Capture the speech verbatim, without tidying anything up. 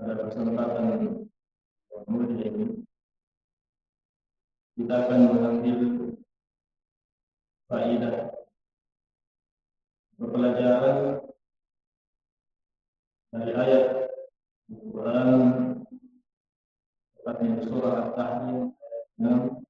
pada kesempatan yang mulia ini kita akan mengambil faedah pelajaran dari ayat Al-Quran tepatnya di surah At-Tahrim ayat enam